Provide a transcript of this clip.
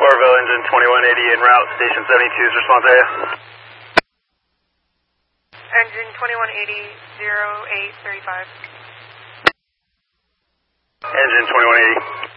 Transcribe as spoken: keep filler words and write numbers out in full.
Barville, engine twenty-one eighty en route, station seventy-two's response area. Engine twenty-one eighty, zero eight thirty-five. Engine twenty-one eighty.